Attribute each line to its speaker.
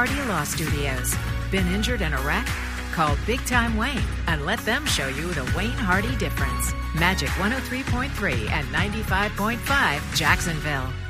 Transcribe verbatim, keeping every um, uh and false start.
Speaker 1: Hardy Law Studios. Been injured in a wreck? Call Big Time Wayne and let them show you the Wayne Hardy difference. Magic one oh three point three and ninety-five point five Jacksonville.